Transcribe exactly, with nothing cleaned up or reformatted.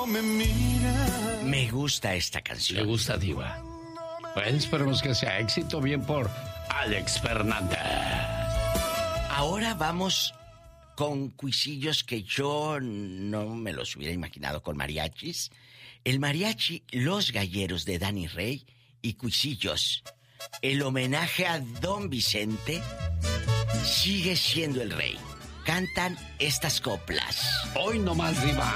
Me gusta esta canción. Le gusta, Diva. Pues esperemos que sea éxito. Bien por Alex Fernández. Ahora vamos con cuisillos que yo no me los hubiera imaginado con mariachis. El mariachi Los Galleros de Danny Rey y cuisillos. El homenaje a Don Vicente sigue siendo el rey. Cantan estas coplas. Hoy no más, Diva.